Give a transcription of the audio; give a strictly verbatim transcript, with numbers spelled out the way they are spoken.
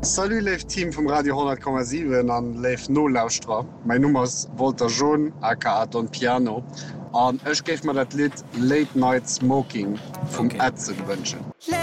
Salut live Team vom Radio hundert Komma sieben an Live No Laustra. Mein Nummers Walter John aka Don Piano an ech gef mir dat Lied Late Night Smoking vom okay. Äze gewünschen.